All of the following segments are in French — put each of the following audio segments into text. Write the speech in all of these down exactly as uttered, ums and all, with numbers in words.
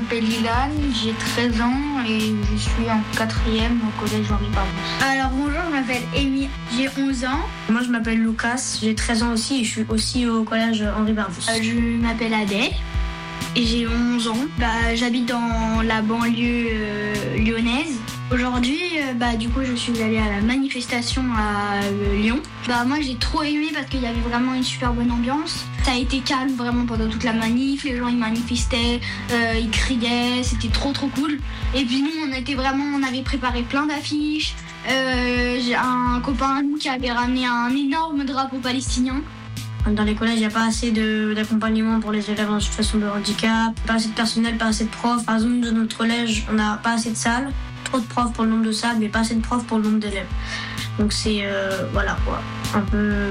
m'appelle Ilan, j'ai treize ans et je suis en quatrième au collège Henri Barbusse. Alors bonjour, je m'appelle Amy, j'ai onze ans. Moi je m'appelle Lucas, j'ai treize ans aussi et je suis aussi au collège Henri Barbusse. Euh, je m'appelle Adèle et j'ai onze ans. Bah, j'habite dans la banlieue euh, lyonnaise. Aujourd'hui, euh, bah, du coup, je suis allée à la manifestation à euh, Lyon. Bah, moi, j'ai trop aimé parce qu'il y avait vraiment une super bonne ambiance. Ça a été calme vraiment pendant toute la manif. Les gens, ils manifestaient, euh, ils criaient. C'était trop, trop cool. Et puis nous, on était vraiment, on avait préparé plein d'affiches. Euh, j'ai un copain à nous qui avait ramené un énorme drapeau palestinien. Dans les collèges, il n'y a pas assez de, d'accompagnement pour les élèves en situation de handicap, pas assez de personnel, pas assez de profs. Par exemple, dans notre collège, on n'a pas assez de salles, trop de profs pour le nombre de salles, mais pas assez de profs pour le nombre d'élèves. Donc c'est, euh, voilà quoi, un peu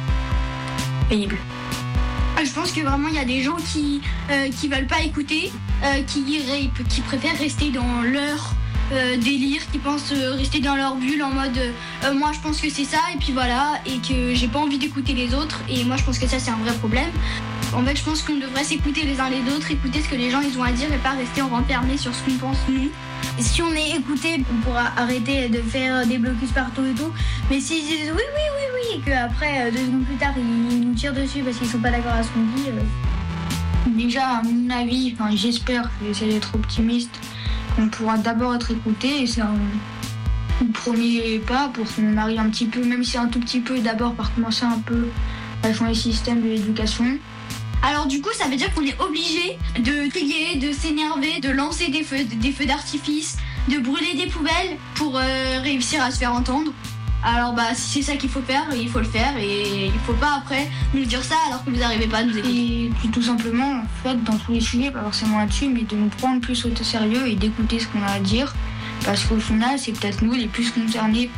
pénible. Je pense que vraiment, il y a des gens qui euh, qui veulent pas écouter, euh, qui, qui préfèrent rester dans leur Euh, délire, qui pensent euh, rester dans leur bulle en mode euh, moi je pense que c'est ça et puis voilà, et que j'ai pas envie d'écouter les autres, et moi je pense que ça c'est un vrai problème. En fait je pense qu'on devrait s'écouter les uns les autres, écouter ce que les gens ils ont à dire et pas rester renfermés sur ce qu'on pense nous. Et si on est écouté, on pourra arrêter de faire des blocus partout et tout, mais s'ils disent oui oui oui oui et qu'après deux secondes plus tard ils nous tirent dessus parce qu'ils sont pas d'accord à ce qu'on dit, euh... déjà à mon avis, enfin, j'espère, j'essaie d'être optimiste, on pourra d'abord être écouté et c'est un, un premier pas pour qu'on arrive un petit peu, même si un tout petit peu, d'abord par commencer un peu à changer le système de l'éducation. Alors du coup ça veut dire qu'on est obligé de crier, de s'énerver, de lancer des feux, des feux d'artifice, de brûler des poubelles pour euh, réussir à se faire entendre. Alors bah si c'est ça qu'il faut faire, il faut le faire et il faut pas après nous dire ça alors que vous n'arrivez pas à nous écouter. Et puis tout simplement, en fait, dans tous les sujets, pas forcément là-dessus, mais de nous prendre plus au sérieux et d'écouter ce qu'on a à dire, parce qu'au final c'est peut-être nous les plus concernés